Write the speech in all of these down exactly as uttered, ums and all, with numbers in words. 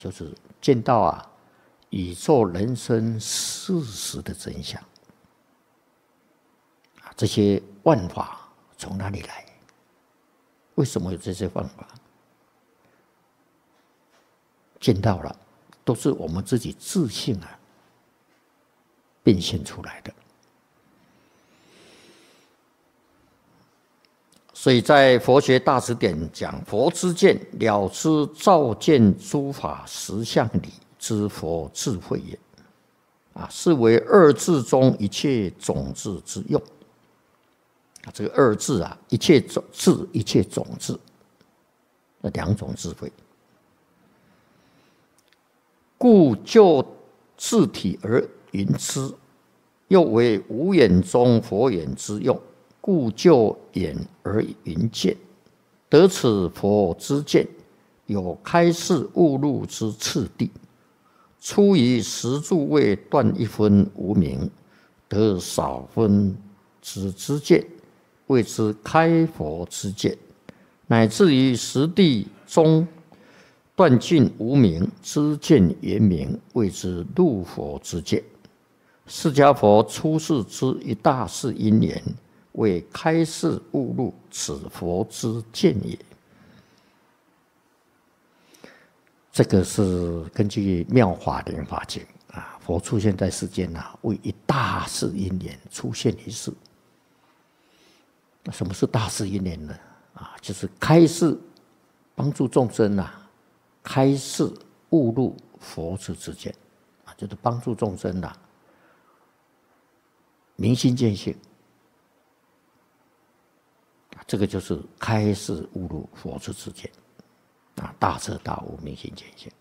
就是见到啊宇宙人生事实的真相。这些万法从哪里来？为什么有这些万法？见到了，都是我们自己自性啊变现出来的。所以在佛学大辞典讲，佛之见，了知照见诸法实相理之佛智慧也。啊，是为二智中一切种智之用。啊，这个二智啊，一切种智，一切种智，那两种智慧。故就智体而云之，又为无眼中佛眼之用。故就眼而云见，得此佛之见，有开示悟入之次第。出于十住位断一分无明，得少分之知见，谓之开佛之见。乃至于十地中断尽无明，知见圆明，谓之入佛之见。释迦佛出世之一大事因缘，为开示悟入此佛之见也。这个是根据《妙法莲华经》啊，佛出现在世间啊，为一大事因缘出现一世。什么是大事因缘呢？啊，就是开示帮助众生啊，开示悟入佛之之见啊，就是帮助众生啊，明心见性。这个就是开示悟入佛之之见啊，大彻大悟，明心见性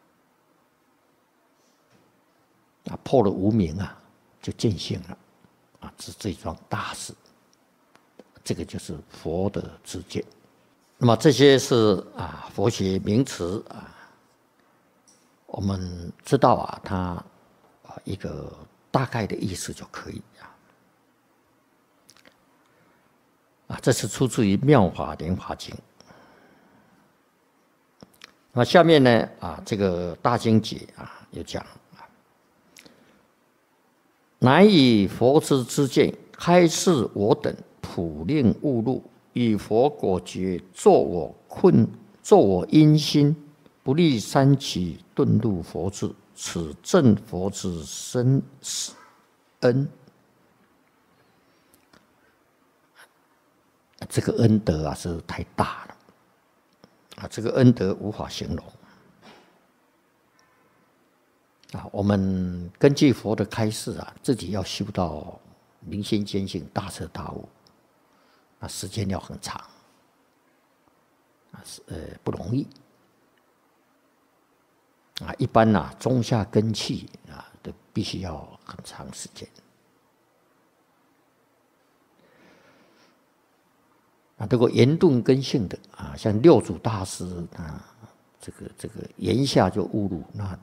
啊，破了无明啊，就见性了啊，是这桩大事。这个就是佛的知见。那么这些是啊佛学名词啊，我们知道啊，它啊一个大概的意思就可以啊。啊，这是出自于《妙法莲华经》。那下面呢啊，这个大经解啊有讲啊，乃以佛之知见开示我等，普令悟入，以佛果觉作我困，作我因心，不立三期，顿入佛智，此正佛之深恩。这个恩德啊是太大了啊，这个恩德无法形容啊。我们根据佛的开示啊，自己要修到明心见性、大彻大悟，啊，时间要很长啊，呃，不容易啊。一般啊，中下根器啊，都必须要很长时间。啊，如果圆顿根性的啊，像六祖大师啊，这个这个言下就悟入，那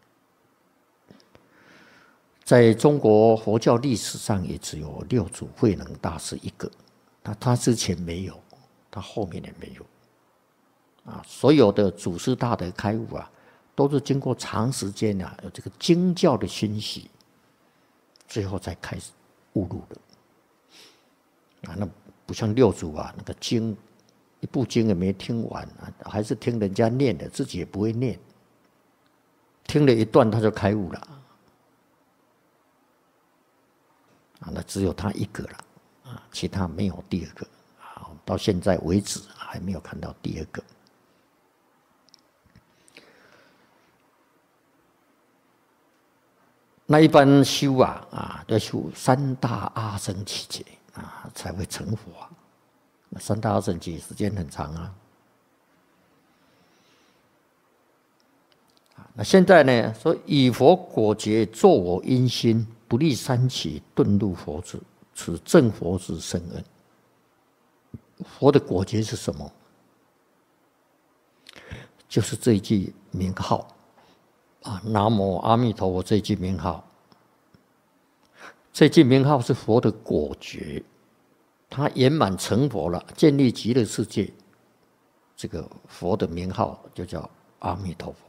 在中国佛教历史上也只有六祖慧能大师一个，他他之前没有，他后面也没有。啊，所有的祖师大德开悟啊，都是经过长时间啊，有这个经教的熏习，最后才开始悟入的。啊，那不像六祖啊，那个经一部经也没听完啊，还是听人家念的，自己也不会念。听了一段他就开悟了，啊，那只有他一个了，啊，其他没有第二个，啊，到现在为止还没有看到第二个。那一般修啊啊，要修三大阿僧祇劫啊，才会成佛啊。那三大阿僧祇时间很长啊。那现在呢，说以佛果觉作我因心，不立三期，顿入佛智，此正佛之深恩。佛的果觉是什么？就是这一句名号。啊，南无阿弥陀佛这句名号，这句名号是佛的果觉，他圆满成佛了，建立极乐世界。这个佛的名号就叫阿弥陀佛。